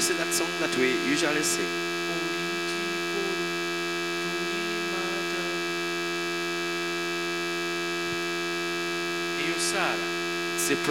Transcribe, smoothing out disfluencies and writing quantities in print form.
see that song that we usually sing? Io Sara. See,